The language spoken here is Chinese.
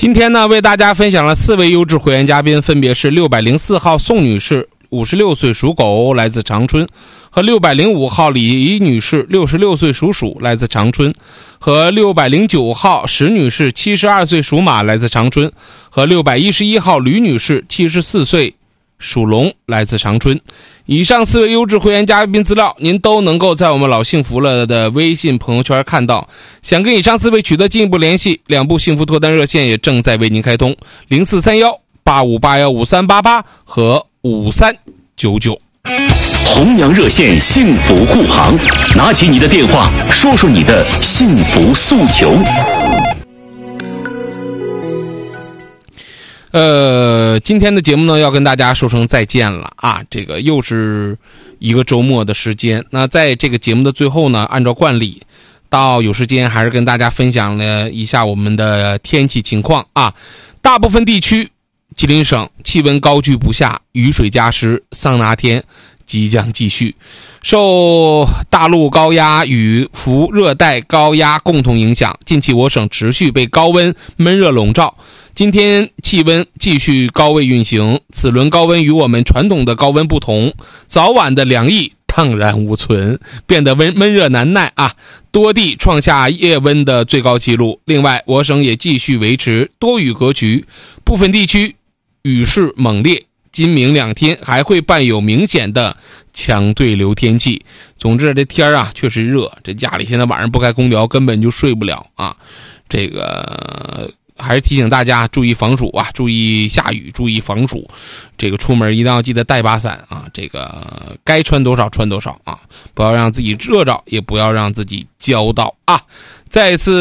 今天呢，为大家分享了4位优质会员嘉宾，分别是604号宋女士56岁属狗，来自长春，和605号李女士66岁属鼠，来自长春，和609号石女士72岁属马，来自长春，和611号吕女士74岁属龙，来自长春。以上4位优质会员嘉宾资料您都能够在我们老幸福了的微信朋友圈看到。想跟以上4位取得进一步联系，2部幸福脱单热线也正在为您开通，043185815388和5399。 弘扬热线幸福护航，拿起你的电话，说说你的幸福诉求。 今天的节目呢，要跟大家说声再见了啊！这个又是一个周末的时间。那在这个节目的最后呢，按照惯例，到有时间还是跟大家分享了一下我们的天气情况啊。大部分地区，吉林省气温高居不下，雨水加湿，桑拿天即将继续。受大陆高压与副热带高压共同影响，近期我省持续被高温闷热笼罩。今天气温继续高位运行，此轮高温与我们传统的高温不同，早晚的凉意荡然无存，变得闷热难耐啊！多地创下夜温的最高纪录。另外，我省也继续维持多雨格局，部分地区雨势猛烈。今明2天还会伴有明显的强对流天气。总之这天啊确实热，这家里现在晚上不开空调根本就睡不了啊。这个还是提醒大家注意防暑啊，注意下雨，注意防暑。这个出门一定要记得带把伞啊，这个该穿多少穿多少啊，不要让自己热着，也不要让自己焦到啊。再次